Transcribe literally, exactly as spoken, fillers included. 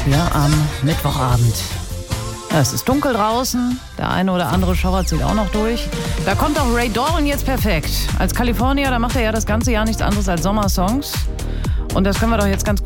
hier am Mittwochabend. Ja, es ist dunkel draußen, der eine oder andere Schauer zieht auch noch durch. Da kommt auch Ray Doran jetzt perfekt. Als Kalifornier, da macht er ja das ganze Jahr nichts anderes als Sommersongs. Und das können wir doch jetzt ganz